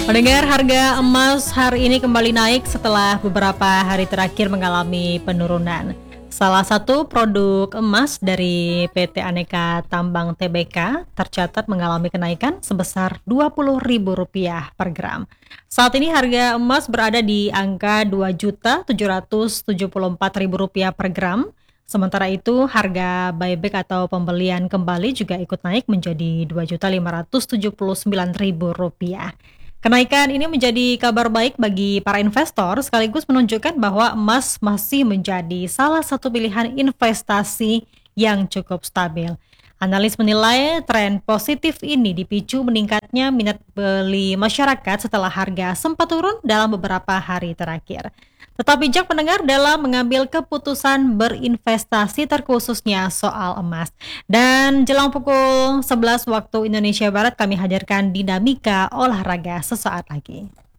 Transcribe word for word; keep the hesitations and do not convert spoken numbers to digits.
Pendengar, harga emas hari ini kembali naik setelah beberapa hari terakhir mengalami penurunan. Salah satu produk emas dari P T Aneka Tambang T B K tercatat mengalami kenaikan sebesar dua puluh ribu rupiah per gram. Saat ini harga emas berada di angka dua juta tujuh ratus tujuh puluh empat ribu rupiah per gram. Sementara itu, harga buyback atau pembelian kembali juga ikut naik menjadi dua juta lima ratus tujuh puluh sembilan ribu rupiah. Kenaikan ini menjadi kabar baik bagi para investor sekaligus menunjukkan bahwa emas masih menjadi salah satu pilihan investasi yang cukup stabil. Analis menilai tren positif ini dipicu meningkatnya minat beli masyarakat setelah harga sempat turun dalam beberapa hari terakhir. Tetap bijak pendengar dalam mengambil keputusan berinvestasi terkhususnya soal emas. Dan jelang pukul sebelas waktu Indonesia Barat kami hadirkan dinamika olahraga sesaat lagi.